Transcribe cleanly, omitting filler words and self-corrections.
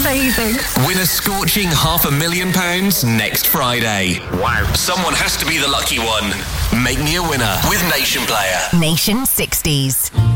Amazing. Win a scorching £500,000 next Friday. Wow. Someone has to be the lucky one. Make me a winner with Nation Player. Nation 60s.